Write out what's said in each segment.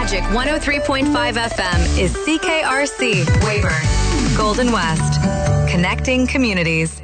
Magic 103.5 FM is CKRC Weyburn, Golden West, connecting communities.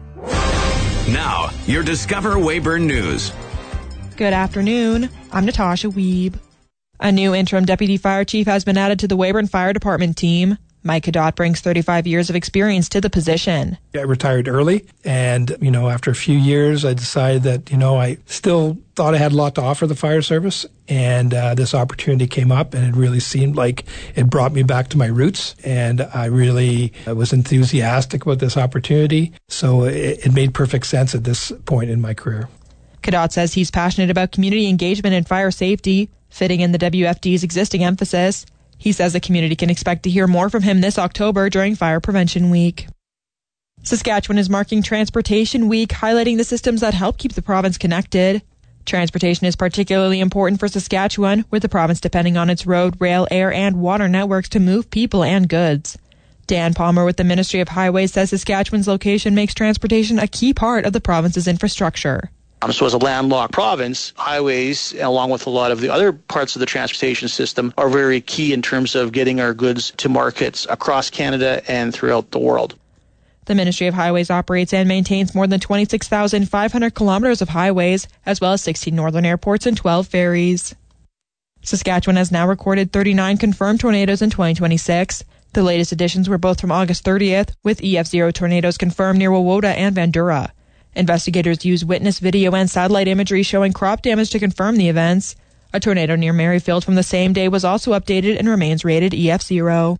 Now, your Discover Weyburn News. Good afternoon. I'm Natasha Wiebe. A new interim deputy fire chief has been added to the Weyburn Fire Department team. Mike Cadott brings 35 years of experience to the position. I retired early, and, after a few years, I decided that, I still thought I had a lot to offer the fire service, and this opportunity came up, and it really seemed like it brought me back to my roots, and I really was enthusiastic about this opportunity, so it made perfect sense at this point in my career. Cadott says he's passionate about community engagement and fire safety, fitting in the WFD's existing emphasis. He says the community can expect to hear more from him this October during Fire Prevention Week. Saskatchewan is marking Transportation Week, highlighting the systems that help keep the province connected. Transportation is particularly important for Saskatchewan, with the province depending on its road, rail, air, and water networks to move people and goods. Dan Palmer with the Ministry of Highways says Saskatchewan's location makes transportation a key part of the province's infrastructure. So as a landlocked province, highways, along with a lot of the other parts of the transportation system, are very key in terms of getting our goods to markets across Canada and throughout the world. The Ministry of Highways operates and maintains more than 26,500 kilometers of highways, as well as 16 northern airports and 12 ferries. Saskatchewan has now recorded 39 confirmed tornadoes in 2026. The latest additions were both from August 30th, with EF0 tornadoes confirmed near Wawota and Vandura. Investigators used witness video and satellite imagery showing crop damage to confirm the events. A tornado near Merrifield from the same day was also updated and remains rated EF0.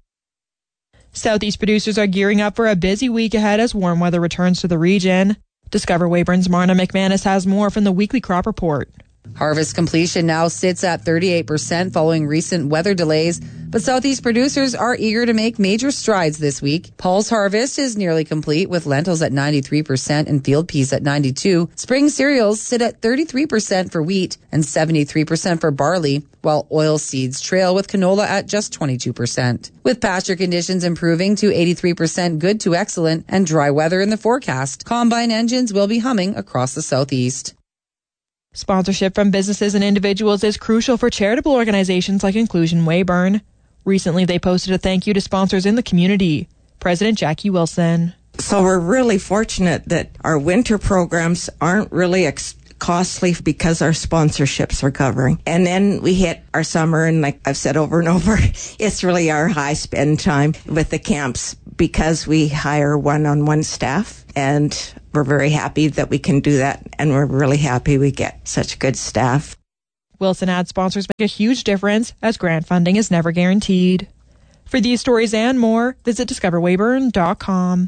Southeast producers are gearing up for a busy week ahead as warm weather returns to the region. Discover Weyburn's Marna McManus has more from the weekly crop report. Harvest completion now sits at 38% following recent weather delays, but Southeast producers are eager to make major strides this week. Paul's harvest is nearly complete with lentils at 93% and field peas at 92%. Spring cereals sit at 33% for wheat and 73% for barley, while oilseeds trail with canola at just 22%. With pasture conditions improving to 83% good to excellent and dry weather in the forecast, combine engines will be humming across the Southeast. Sponsorship from businesses and individuals is crucial for charitable organizations like Inclusion Weyburn. Recently, they posted a thank you to sponsors in the community. President Jackie Wilson. So we're really fortunate that our winter programs aren't really costly because our sponsorships are covering. And then we hit our summer, and like I've said over and over, it's really our high spend time with the camps because we hire one-on-one staff, and we're very happy that we can do that, and we're really happy we get such good staff. Wilson adds sponsors make a huge difference as grant funding is never guaranteed. For these stories and more, visit discoverweyburn.com.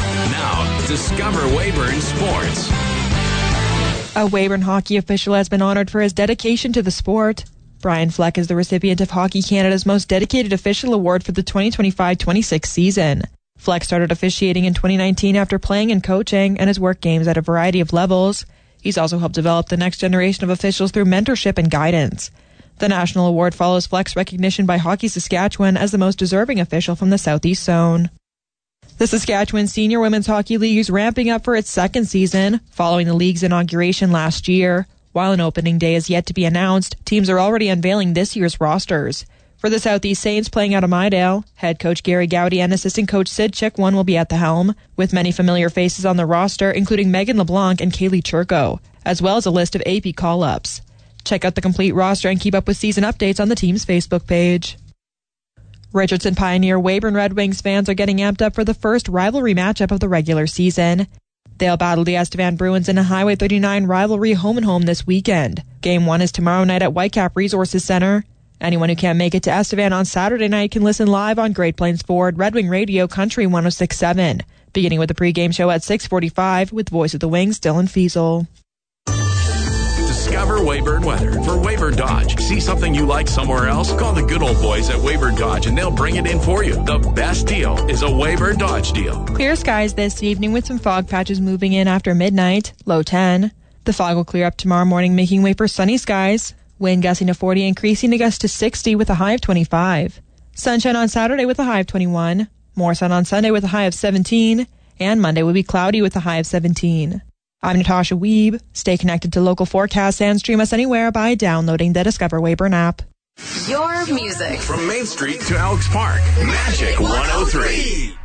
Now, Discover Weyburn Sports. A Weyburn hockey official has been honored for his dedication to the sport. Brian Fleck is the recipient of Hockey Canada's Most Dedicated Official Award for the 2025-26 season. Fleck started officiating in 2019 after playing and coaching and has worked games at a variety of levels. He's also helped develop the next generation of officials through mentorship and guidance. The national award follows Fleck's recognition by Hockey Saskatchewan as the most deserving official from the Southeast Zone. The Saskatchewan Senior Women's Hockey League is ramping up for its second season, following the league's inauguration last year. While an opening day is yet to be announced, teams are already unveiling this year's rosters. For the Southeast Saints playing out of Mydale, head coach Gary Gowdy and assistant coach Sid Chickwon will be at the helm, with many familiar faces on the roster, including Megan LeBlanc and Kaylee Churko, as well as a list of AP call-ups. Check out the complete roster and keep up with season updates on the team's Facebook page. Richardson Pioneer Weyburn Red Wings fans are getting amped up for the first rivalry matchup of the regular season. They'll battle the Estevan Bruins in a Highway 39 rivalry home-and-home this weekend. Game 1 is tomorrow night at Whitecap Resources Center. Anyone who can't make it to Estevan on Saturday night can listen live on Great Plains Ford Red Wing Radio Country 106.7, beginning with the pregame show at 6:45 with Voice of the Wings Dylan Fiesel. Discover Weyburn weather for Weyburn Dodge. See something you like somewhere else? Call the good old boys at Weyburn Dodge and they'll bring it in for you. The best deal is a Weyburn Dodge deal. Clear skies this evening with some fog patches moving in after midnight, low 10. The fog will clear up tomorrow morning, making way for sunny skies. Wind gusting to 40, increasing to gust to 60 with a high of 25. Sunshine on Saturday with a high of 21. More sun on Sunday with a high of 17. And Monday will be cloudy with a high of 17. I'm Natasha Wiebe. Stay connected to local forecasts and stream us anywhere by downloading the Discover Weyburn app. Your music. From Main Street to Elks Park, Magic 103.